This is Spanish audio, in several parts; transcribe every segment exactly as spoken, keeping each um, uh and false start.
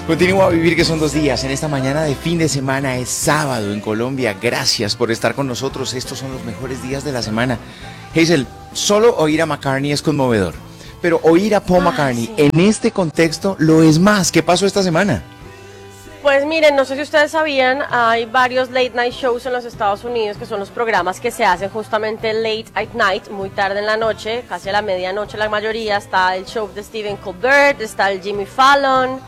Continúa a vivir, que son dos días. En esta mañana de fin de semana es sábado en Colombia. Gracias por estar con nosotros. Estos son los mejores días de la semana. Hazel, solo oír a McCartney es conmovedor, pero oír a Paul McCartney Ay, sí. en este contexto lo es más. ¿Qué pasó esta semana? Pues miren, no sé si ustedes sabían, hay varios late night shows en los Estados Unidos, que son los programas que se hacen justamente late at night, muy tarde en la noche, casi a la medianoche la mayoría. Está el show de Stephen Colbert, está el Jimmy Fallon,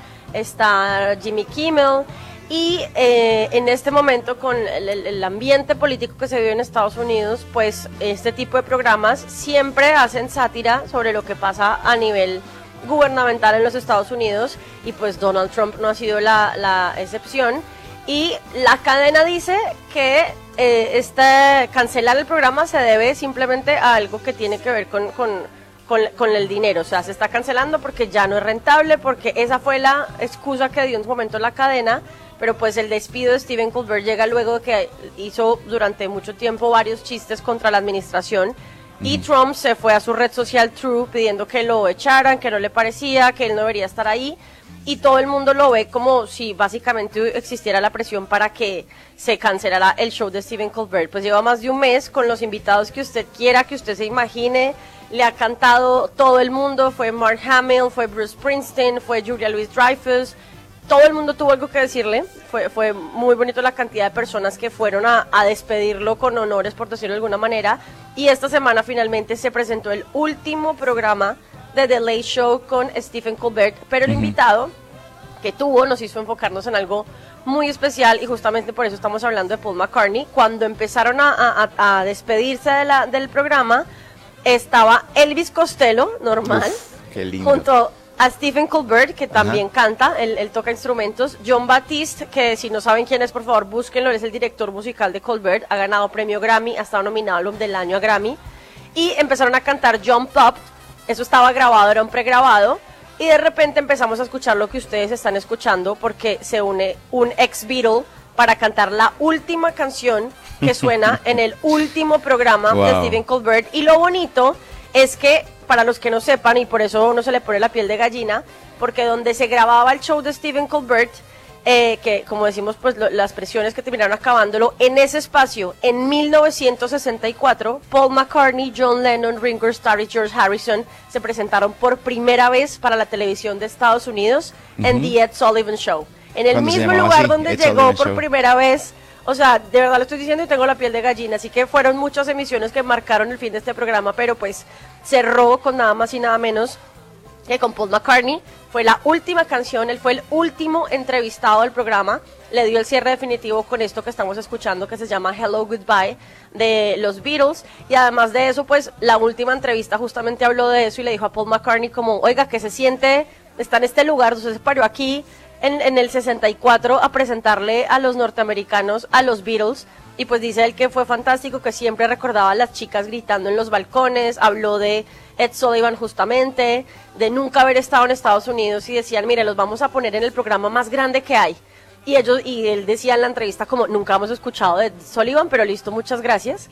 está Jimmy Kimmel. Y eh, en este momento, con el, el- el ambiente político que se vive en Estados Unidos, pues este tipo de programas siempre hacen sátira sobre lo que pasa a nivel gubernamental en los Estados Unidos, y pues Donald Trump no ha sido la, la excepción. Y la cadena dice que eh, este cancelar el programa se debe simplemente a algo que tiene que ver con, con, con, con el dinero. O sea, se está cancelando porque ya no es rentable, porque esa fue la excusa que dio en su momento la cadena. Pero pues el despido de Stephen Colbert llega luego de que hizo durante mucho tiempo varios chistes contra la administración. Y Trump se fue a su red social True pidiendo que lo echaran, que no le parecía, que él no debería estar ahí. Y todo el mundo lo ve como si básicamente existiera la presión para que se cancelara el show de Stephen Colbert. Pues lleva más de un mes con los invitados que usted quiera, que usted se imagine. Le ha cantado todo el mundo. Fue Mark Hamill, fue Bruce Springsteen, fue Julia Louis-Dreyfus. Todo el mundo tuvo algo que decirle. Fue, fue muy bonito la cantidad de personas que fueron a, a despedirlo con honores, por decirlo de alguna manera. Y esta semana finalmente se presentó el último programa de The Late Show con Stephen Colbert. Pero el Ujú. invitado que tuvo nos hizo enfocarnos en algo muy especial, y justamente por eso estamos hablando de Paul McCartney. Cuando empezaron a, a- a despedirse de la- del programa, estaba Elvis Costello, normal, Uf, qué lindo. junto a Stephen Colbert, que también canta, él, él toca instrumentos. John Batiste, que si no saben quién es, por favor búsquenlo, él es el director musical de Colbert, ha ganado premio Grammy, ha estado nominado álbum del año a Grammy. Y empezaron a cantar Jump Up, eso estaba grabado, era un pregrabado. Y de repente empezamos a escuchar lo que ustedes están escuchando, porque se une un ex Beatle para cantar la última canción que suena en el último programa de Wow. Stephen Colbert. Y lo bonito es que, para los que no sepan, y por eso uno se le pone la piel de gallina, porque donde se grababa el show de Stephen Colbert, eh, que como decimos, pues lo- las presiones que terminaron acabándolo, en ese espacio, en mil novecientos sesenta y cuatro, Paul McCartney, John Lennon, Ringo Starr y George Harrison se presentaron por primera vez para la televisión de Estados Unidos en The Ed Sullivan Show. En el Cuando se mismo llamaba lugar así, donde Ed llegó Sullivan por Show. primera vez. O sea, de verdad lo estoy diciendo y tengo la piel de gallina, así que fueron muchas emisiones que marcaron el fin de este programa, pero pues cerró con nada más y nada menos que con Paul McCartney. Fue la última canción, él fue el último entrevistado del programa, le dio el cierre definitivo con esto que estamos escuchando, que se llama Hello Goodbye, de los Beatles. Y además de eso, pues la última entrevista justamente habló de eso y le dijo a Paul McCartney como, oiga, que se siente, está en este lugar, usted se paró aquí en, en el sesenta y cuatro a presentarle a los norteamericanos a los Beatles. Y pues dice él que fue fantástico, que siempre recordaba a las chicas gritando en los balcones, habló de Ed Sullivan justamente, de nunca haber estado en Estados Unidos, y decían, mire, los vamos a poner en el programa más grande que hay. Y ellos, y él decía en la entrevista como, nunca hemos escuchado de Ed Sullivan, pero listo, muchas gracias.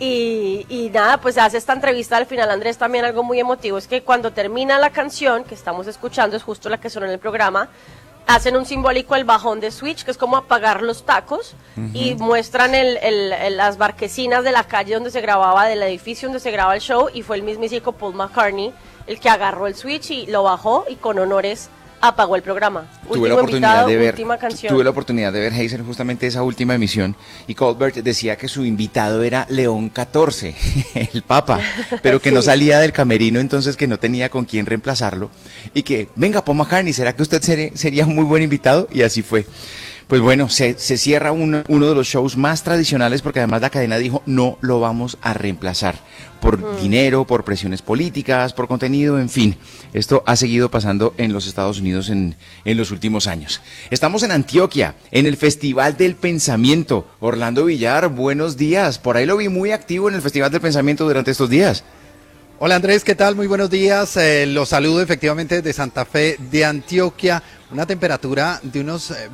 Y, y nada, pues hace esta entrevista al final, Andrés, también algo muy emotivo, es que cuando termina la canción que estamos escuchando, es justo la que sonó en el programa, hacen un simbólico el bajón de switch, que es como apagar los tacos, y muestran el, el- el- las marquesinas de la calle donde se grababa, del edificio donde se graba el show, y fue el mismísimo Paul McCartney el que agarró el switch y lo bajó, y con honores apagó el programa. Tuve la Último oportunidad invitado, de ver, última tu- canción. tuve la oportunidad de ver, Hazel, justamente esa última emisión, y Colbert decía que su invitado era León catorce, el Papa, pero que no Sí. salía del camerino, entonces que no tenía con quién reemplazarlo, y que, venga, Paul McCartney, ¿será que usted sere- sería un muy buen invitado? Y así fue. Pues bueno, se, se cierra uno, uno de los shows más tradicionales, porque además la cadena dijo, no lo vamos a reemplazar, por dinero, por presiones políticas, por contenido, en fin. Esto ha seguido pasando en los Estados Unidos en, en los últimos años. Estamos en Antioquia, en el Festival del Pensamiento. Orlando Villar, buenos días. Por ahí lo vi muy activo en el Festival del Pensamiento durante estos días. Hola Andrés, ¿qué tal? Muy buenos días. Eh, los saludo efectivamente desde Santa Fe de Antioquia. Una temperatura de unos eh,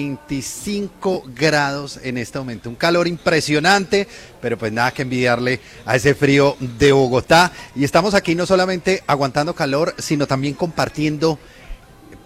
veinticinco grados en este momento. Un calor impresionante, pero pues nada que envidiarle a ese frío de Bogotá. Y estamos aquí no solamente aguantando calor, sino también compartiendo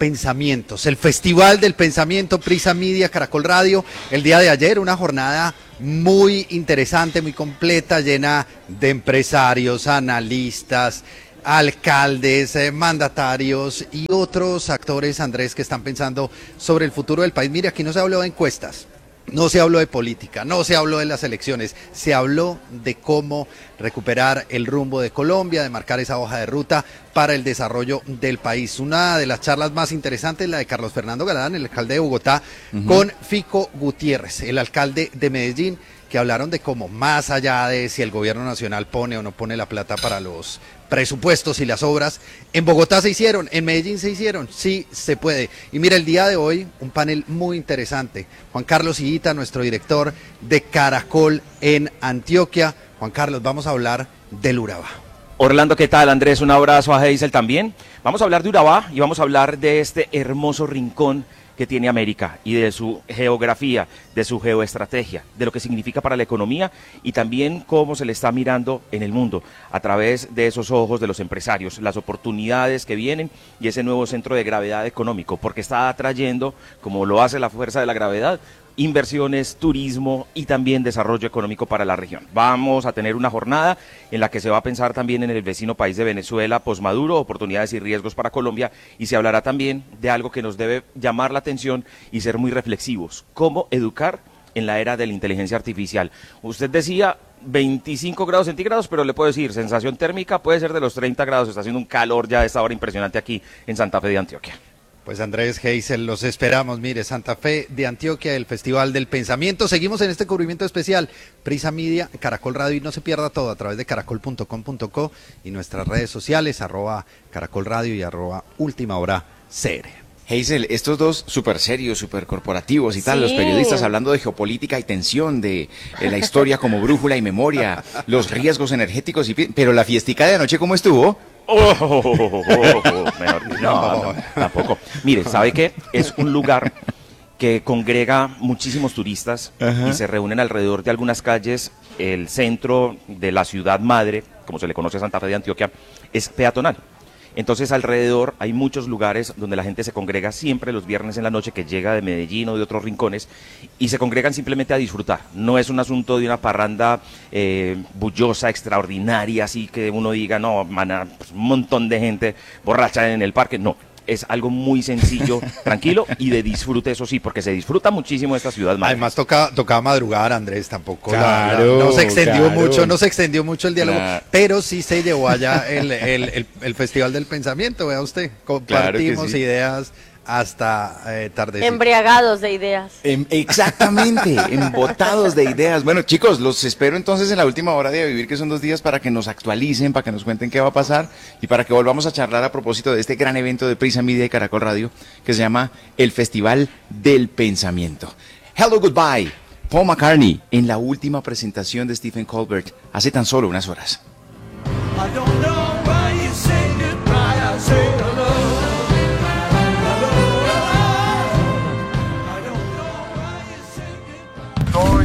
Pensamientos, el Festival del Pensamiento, Prisa Media, Caracol Radio. El día de ayer, una jornada muy interesante, muy completa, llena de empresarios, analistas, alcaldes, eh, mandatarios y otros actores, Andrés, que están pensando sobre el futuro del país. Mire, aquí no se habló de encuestas, no se habló de política, no se habló de las elecciones, se habló de cómo recuperar el rumbo de Colombia, de marcar esa hoja de ruta para el desarrollo del país. Una de las charlas más interesantes, la de Carlos Fernando Galán, el alcalde de Bogotá, uh-huh. con Fico Gutiérrez, el alcalde de Medellín, que hablaron de cómo, más allá de si el gobierno nacional pone o no pone la plata para los presupuestos y las obras, en Bogotá se hicieron, en Medellín se hicieron, sí se puede. Y mira, el día de hoy, un panel muy interesante. Juan Carlos Higuita, nuestro director de Caracol en Antioquia. Juan Carlos, vamos a hablar del Urabá. Orlando, ¿qué tal? Andrés, un abrazo a Hazel también. Vamos a hablar de Urabá y vamos a hablar de este hermoso rincón que tiene América y de su geografía, de su geoestrategia, de lo que significa para la economía y también cómo se le está mirando en el mundo a través de esos ojos de los empresarios, las oportunidades que vienen y ese nuevo centro de gravedad económico, porque está atrayendo, como lo hace la fuerza de la gravedad, inversiones, turismo y también desarrollo económico para la región. Vamos a tener una jornada en la que se va a pensar también en el vecino país de Venezuela, posmaduro, oportunidades y riesgos para Colombia, y se hablará también de algo que nos debe llamar la atención y ser muy reflexivos: cómo educar en la era de la inteligencia artificial. Usted decía veinticinco grados centígrados, pero le puedo decir, sensación térmica puede ser de los treinta grados, está haciendo un calor ya a esta hora impresionante aquí en Santa Fe de Antioquia. Pues Andrés, Hazel, los esperamos. Mire, Santa Fe de Antioquia, el Festival del Pensamiento. Seguimos en este cubrimiento especial, Prisa Media, Caracol Radio, y no se pierda todo a través de caracol punto com punto co y nuestras redes sociales, arroba Caracol Radio y arroba Última Hora C R. Hazel, estos dos súper serios, súper corporativos y tal, Sí. los periodistas hablando de geopolítica y tensión, de, de la historia como brújula y memoria, los riesgos energéticos, y pero la fiestica de anoche, ¿cómo estuvo? Oh, oh, oh, oh, oh, oh, mejor, no, no, tampoco. Mire, ¿sabe qué? Es un lugar que congrega muchísimos turistas. Ajá. Y se reúnen alrededor de algunas calles. El centro de la ciudad madre, como se le conoce a Santa Fe de Antioquia, es peatonal. Entonces alrededor hay muchos lugares donde la gente se congrega siempre los viernes en la noche, que llega de Medellín o de otros rincones, y se congregan simplemente a disfrutar. No es un asunto de una parranda eh, bullosa, extraordinaria, así que uno diga, no, man, pues, un montón de gente borracha en el parque. No, es algo muy sencillo, tranquilo y de disfrute, eso sí, porque se disfruta muchísimo esta ciudad madre. Además toca, tocaba madrugar, Andrés, tampoco claro, la, la, no se extendió claro. mucho, no se extendió mucho el diálogo, claro. pero sí se llevó allá el, el, el, el Festival del Pensamiento, vea usted, compartimos claro sí. ideas hasta eh, tardecito. Embriagados de ideas. Em, exactamente, embotados de ideas. Bueno, chicos, los espero entonces en la última hora de Vivir, que son dos días, para que nos actualicen, para que nos cuenten qué va a pasar y para que volvamos a charlar a propósito de este gran evento de Prisa Media y Caracol Radio que se llama el Festival del Pensamiento. Hello, goodbye. Paul McCartney en la última presentación de Stephen Colbert hace tan solo unas horas. I don't know.